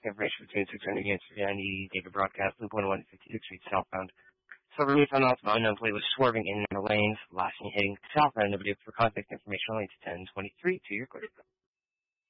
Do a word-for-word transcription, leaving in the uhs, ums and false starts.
information between six hundred units of ninety data broadcast, loop one one fifty-six feet southbound. Silver Leaf unauthorized unknown plate was swerving in the lanes, lastly hitting southbound. Nobody for contact information only to ten twenty-three to your clear.